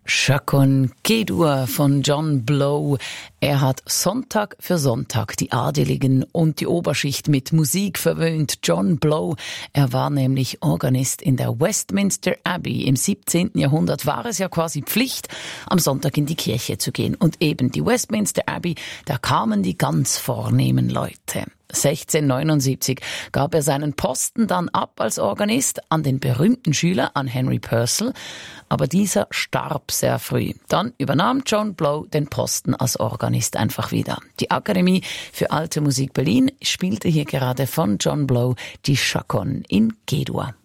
Chacun G-Dur von John Blow. Er hat Sonntag für Sonntag die Adeligen und die Oberschicht mit Musik verwöhnt. John Blow, er war nämlich Organist in der Westminster Abbey. Im 17. Jahrhundert war es ja quasi Pflicht, am Sonntag in die Kirche zu gehen. Und eben die Westminster Abbey, da kamen die ganz vornehmen Leute. 1679 gab er seinen Posten dann ab als Organist an den berühmten Schüler, an Henry Purcell, aber dieser starb sehr früh. Dann übernahm John Blow den Posten als Organist einfach wieder. Die Akademie für Alte Musik Berlin spielte hier gerade von John Blow die Chaconne in G-Dur.